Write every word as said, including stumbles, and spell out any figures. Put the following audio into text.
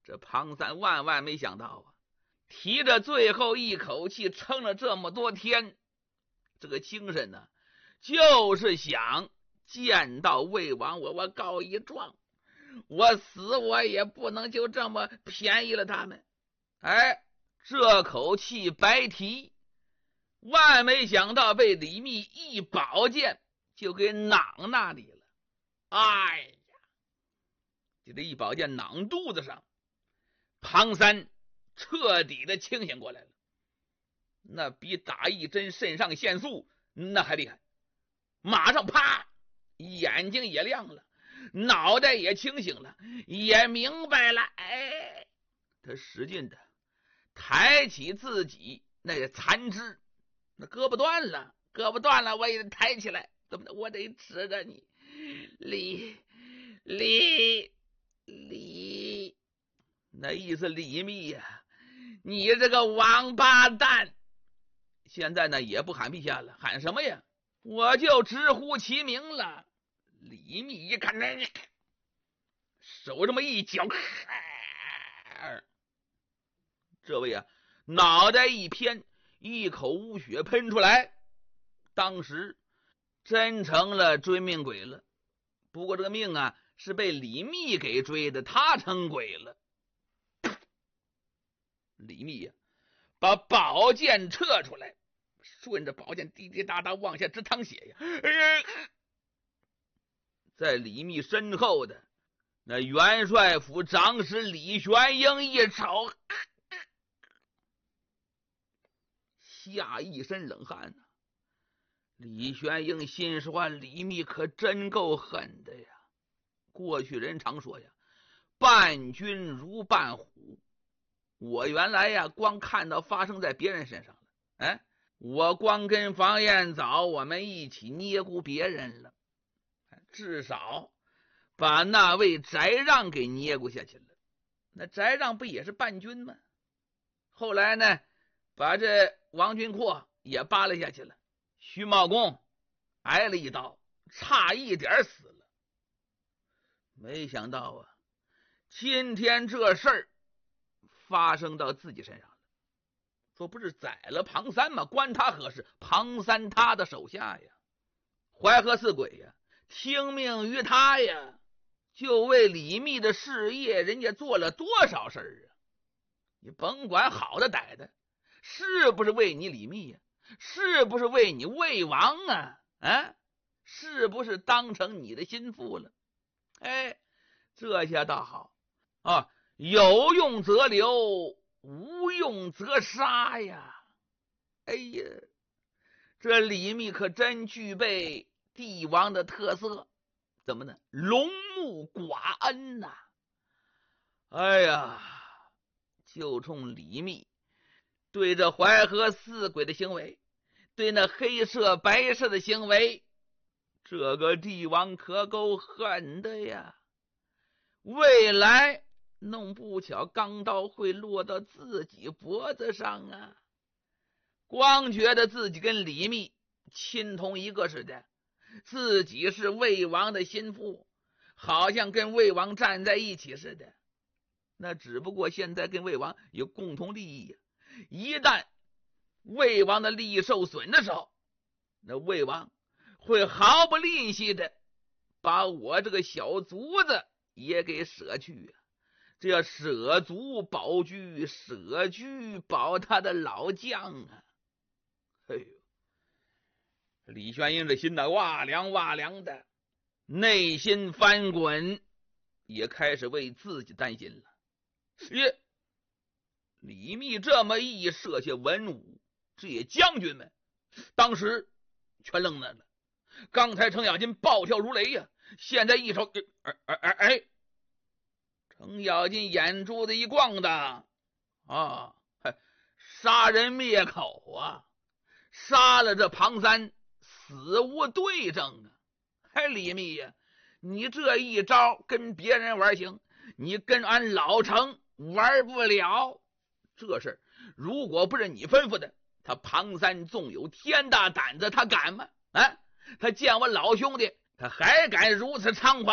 这庞三万万没想到啊，提着最后一口气撑了这么多天，这个精神呢、啊，就是想见到魏王我我告一状，我死我也不能就这么便宜了他们。哎，这口气白提，万没想到被李密一宝剑就给攮那里了。哎呀，就这一宝剑攮肚子上，庞三彻底的清醒过来了，那比打一针肾上腺素那还厉害。马上啪，眼睛也亮了，脑袋也清醒了，也明白了。哎，他使劲的抬起自己那残肢，那胳膊断了，胳膊断了，我也得抬起来，怎么的？我得指着你，李李李，那意思李密呀、啊，你这个王八蛋！现在呢也不喊陛下了，喊什么呀？我就直呼其名了。李密一看，那手这么一搅，这位啊，脑袋一偏，一口污血喷出来，当时真成了追命鬼了。不过这个命啊，是被李密给追的，他成鬼了。李密呀、啊，把宝剑撤出来，顺着宝剑滴滴答答往下直淌血呀！哎呀，在李密身后的那元帅府长史李玄英一瞅，下一身冷汗呐、啊。李玄英心说：李密可真够狠的呀！过去人常说呀，伴君如伴虎。我原来呀，光看到发生在别人身上了，哎，我光跟房彦藻我们一起捏咕别人了，至少把那位翟让给捏咕下去了。那翟让不也是伴君吗？后来呢，把这王君阔也扒拉下去了，徐茂公挨了一刀，差一点死了。没想到啊，今天这事儿发生到自己身上了。说不是宰了庞三吗？关他何事？庞三他的手下呀，淮河四鬼呀，听命于他呀，就为李密的事业，人家做了多少事儿啊！你甭管好的歹的，是不是为你李密呀？是不是为你魏王啊？啊，是不是当成你的心腹了？哎，这下倒好啊，有用则留，无用则杀呀！哎呀，这李密可真具备帝王的特色，怎么呢？龙目寡恩呐、啊！哎呀，就冲李密对这淮河四鬼的行为，对那黑社白社的行为，这个帝王可够狠的呀！未来弄不巧钢刀会落到自己脖子上啊！光觉得自己跟李密亲同一个似的，自己是魏王的心腹，好像跟魏王站在一起似的。那只不过现在跟魏王有共同利益呀、啊，一旦魏王的利益受损的时候，那魏王会毫不吝惜的把我这个小卒子也给舍去啊！这要舍卒保车，舍车保他的老将啊！哎呦，李玄英这心呐哇凉哇凉的，内心翻滚，也开始为自己担心了。耶，李密这么一设下文武，这些将军们当时全愣那了。刚才程咬金暴跳如雷呀、啊，现在一瞅，哎哎哎哎，程咬金眼珠子一逛的啊，杀人灭口啊，杀了这庞三，死无对证啊！还李密呀，你这一招跟别人玩行，你跟俺老程玩不了。这事如果不是你吩咐的，他庞三纵有天大胆子，他敢吗？啊，他见我老兄弟，他还敢如此猖狂？